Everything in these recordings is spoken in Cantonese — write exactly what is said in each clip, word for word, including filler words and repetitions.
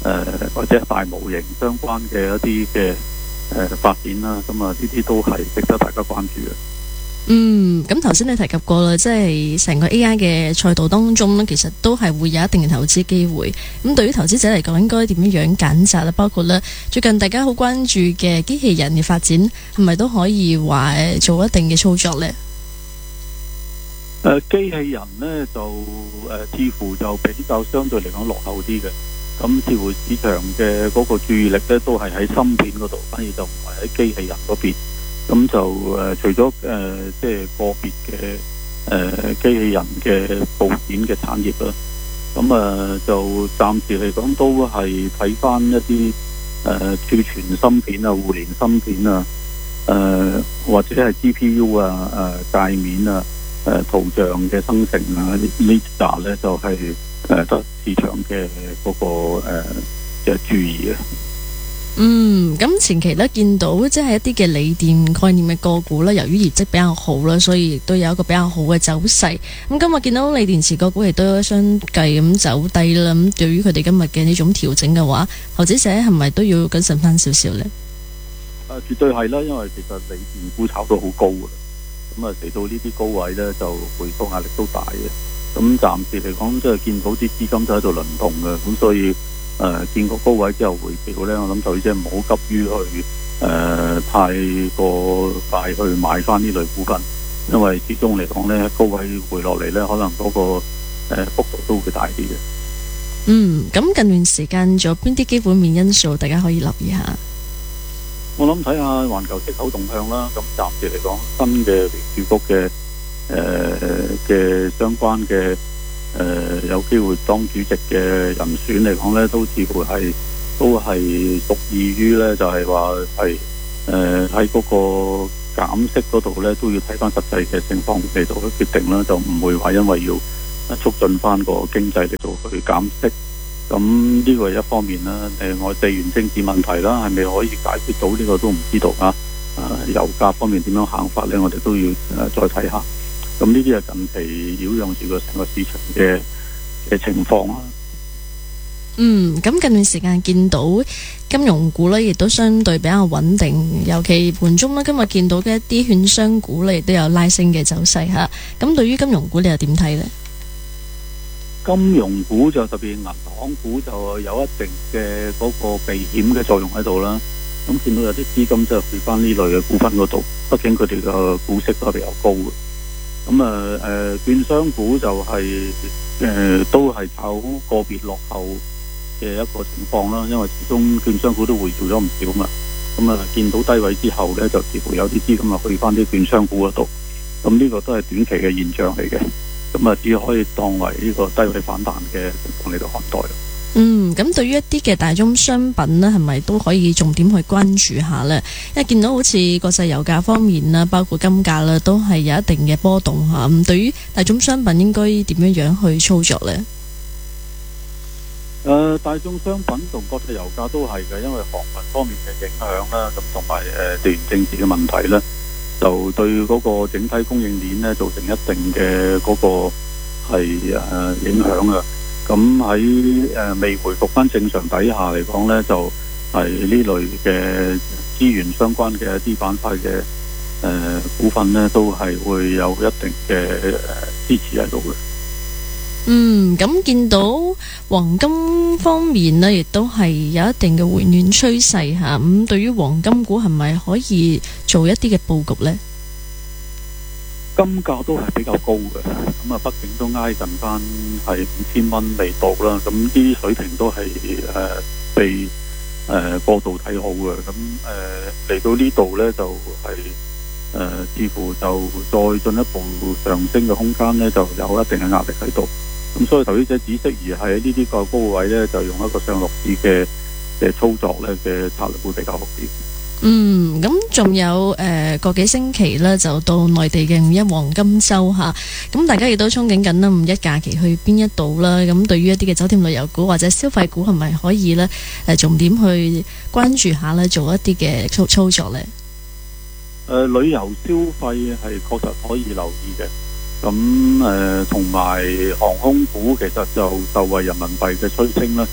誒或者大模型相關嘅一啲嘅誒發展啦。咁啊，呢啲都係值得大家關注嘅。 嗯，咁頭先你提及過啦，即係成個 A I 嘅賽道當中呢，其實都係會有一定嘅投資機會。咁對於投資者嚟講，應該點樣樣揀擇啦？包括咧最近大家好關注嘅機器人嘅發展，係咪都可以話做一定嘅操作呢？ 誒、呃，機器人呢，就誒、呃、似乎就比較相對嚟講落後啲嘅。咁似乎市場嘅嗰個注意力呢，都係喺芯片嗰度，反而就唔係喺機器人嗰邊。咁就誒、呃，除咗誒、呃，即係個別嘅誒機器人嘅部件嘅產業啦，咁啊、呃、就暫時嚟講都係睇翻一啲誒、呃、儲存芯片啊、互聯芯片啊、誒、呃、或者係 G P U 啊、誒、呃、界面啊、誒、呃、圖像嘅生成啊，呢呢紮咧就係誒得市場嘅嗰、那個誒嘅、呃、注意嘅。 嗯，咁前期咧見到即係一啲嘅鋰電概念嘅個股咧，由於業績比較好啦，所以亦都有一個比較好嘅走勢。咁今日見到鋰電池個股亦都相繼咁走低啦。咁對於佢哋今日嘅呢種調整嘅話，投資者係咪都要謹慎翻少少呢？ 誒、啊，絕對係啦，因為其實鋰電股炒到好高噶啦，咁啊嚟到呢啲高位咧，就回復壓力都大嘅。咁暫時嚟講，即係見到啲資金都喺度輪動嘅，咁所以。誒、呃、見過高位之後回調咧，我諗投資者唔好急於去誒、呃、太過快去買翻呢類股份，因為始終嚟講咧，高位回落嚟咧，可能嗰、那個、呃、幅度都會大啲嘅。 嗯，咁近段時間仲有邊啲基本面因素大家可以留意下？ 我諗睇下環球息口動向啦。咁暫時嚟講，新嘅聯儲局嘅誒嘅相關嘅。誒、呃，有機會當主席嘅人選嚟講咧，都似乎係都係屬意於咧，就係話係誒喺嗰個減息嗰度咧，都要睇翻實際嘅情況嚟到去決定啦，就唔會話因為要促進翻個經濟嚟到去減息。咁呢個係一方面啦。誒、呃，我地緣政治問題啦，係咪可以解決到呢個都唔知道啊。誒、呃，油價方面點樣行法咧，我哋都要誒、呃、再睇下。咁呢啲係近期擾攘住個成個市場嘅嘅情況啦。 嗯，咁近段時間見到金融股呢，亦都相對比較穩定，尤其盤中呢，今日見到嘅一啲券商股呢，亦都有拉升嘅走勢嚇。咁對於金融股，你又點睇呢？ 金融股就特別銀行股就有一定嘅嗰個避險嘅作用喺度啦。咁見到有啲資金即係去翻呢類嘅股份嗰度，畢竟佢哋嘅股息都係比較高嘅。咁啊，誒，券商股就係、是、誒、呃，都係炒個別落後嘅一個情況啦。因為始終券商股都回調咗唔少嘛。咁啊，見到低位之後咧，就似乎有啲資金啊去翻啲券商股嗰度。咁呢個都係短期嘅現象嚟嘅。咁啊，只可以當為呢個低位反彈嘅情況嚟到看待。 嗯，咁對於一啲嘅大宗商品呢，係咪都可以重點去關注下呢？因為見到好似國際油價方面啦，包括金價啦，都係有一定嘅波動吓。咁對於大宗商品應該點樣樣去操作呢？ 誒、呃，大宗商品同國際油價都係嘅，因為航運方面嘅影響啦，咁同埋誒地緣政治嘅問題咧，就對嗰個整體供應鏈咧造成一定嘅嗰個係誒、呃、影響啊。咁喺誒未回復翻正常底下嚟講咧，就係、是、呢類嘅資源相關嘅一啲板塊嘅誒股份咧，都係會有一定嘅誒支持喺度嘅。 嗯，咁見到黃金方面呢，亦都係有一定嘅回暖趨勢吓。咁、嗯、對於黃金股係咪可以做一啲嘅佈局呢？ 金價都係比較高嘅，咁啊，畢竟都挨近翻係五千蚊未到啦。咁呢啲水平都係誒、呃、被誒、呃、過度睇好嘅。咁誒嚟到呢度咧，就係、是、誒、呃、似乎就再進一步上升嘅空間咧，就有一定嘅壓力喺度。咁所以投資者只適宜喺呢啲個高位咧，就用一個上落市嘅嘅操作咧嘅策略會比較好啲。 嗯，咁仲有誒個幾星期呢，就到內地嘅五一黃金週嚇，咁大家亦都憧憬緊啦，五一假期去邊一度啦？咁對於一啲嘅酒店旅遊股或者消費股，係咪可以呢誒重點去關注下呢，做一啲嘅操操作呢？ 誒、呃、旅遊消費係確實可以留意嘅，咁誒同埋航空股其實就受惠人民幣嘅催升啦，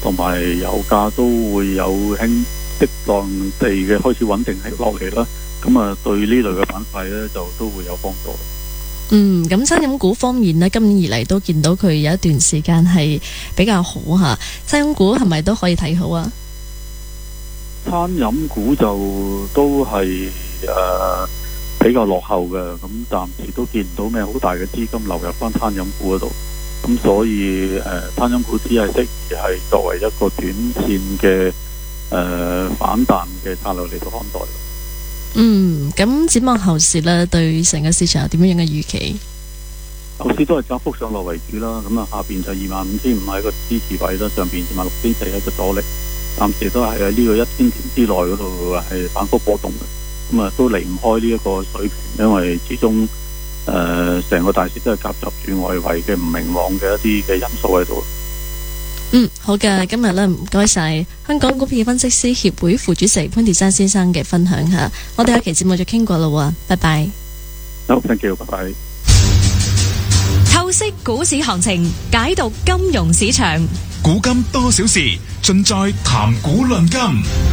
同埋油價都會有輕適當地嘅開始穩定起落嚟啦。咁啊，對呢類嘅板塊咧就都會有幫助。 嗯，咁餐飲股方面呢，今年以嚟都見到佢有一段時間係比較好嚇。餐飲股係咪都可以睇好啊？ 餐飲股就都係誒、呃、比較落後嘅，咁暫時都見唔到咩好大嘅資金流入翻餐飲股嗰度，咁所以誒、呃、餐飲股只係適宜係作為一個短線嘅誒、呃、反彈嘅策略嚟到看待。 嗯，咁展望後市呢，對成個市場有點樣嘅預期？ 後市都係窄幅上落為主啦，咁啊下邊就二萬五千五係一個支持位啦，上邊二萬六千四係一個阻力。暫時都係喺呢個一千點之內嗰度係反覆波動嘅，咁啊都離唔開呢一個水平，因為始終誒成個大市都係夾雜住外圍嘅唔明朗嘅一啲嘅因素喺度。 嗯，好嘅，今日咧唔該晒香港股票分析師協會副主席潘鐵珊先生嘅分享吓，我哋下期節目就傾過啦喎，拜拜。 好 ，thank you，拜拜。 透析股市行情，解讀金融市場， 古今多少事，盡在談股論金。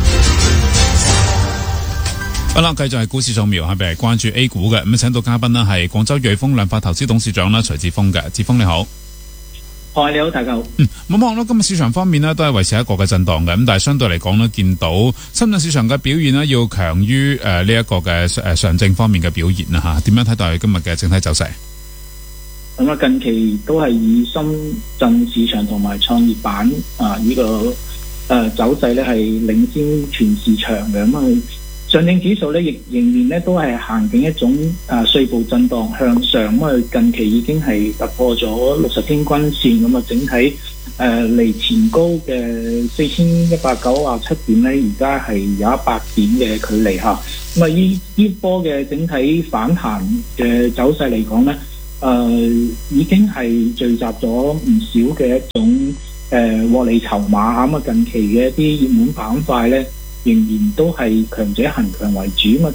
好啦，繼續係股市掃描，係咪關注 A 股嘅？咁請到嘉賓呢係廣州瑞豐量化投資董事長啦，徐志峰嘅。志峰你好。 嗨，你好，大家好。 嗯，咁望到今日市場方面呢，都係維持一個嘅震盪嘅，咁但係相對嚟講呢，見到深圳市場嘅表現呢，要強於誒呢一個嘅誒上證方面嘅表現啦吓。點樣睇待今日嘅整體走勢？ 咁啊，近期都係以深圳市場同埋創業板啊呢、這個誒、呃、走勢咧係領先全市場嘅。咁啊，上證指數咧亦仍然咧都係行緊一種啊碎步震盪向上。咁啊，近期已經係突破咗六十天均線，咁啊，整體誒離、呃、前高嘅四千一百九十七點咧，而家係有一百點嘅距離吓。咁啊，呢呢波嘅整體反彈嘅走勢嚟講咧。誒、呃、已經係聚集咗唔少嘅一種誒、呃、獲利籌碼嚇，咁啊近期嘅一啲熱門板塊咧，仍然都係強者恒強為主，咁啊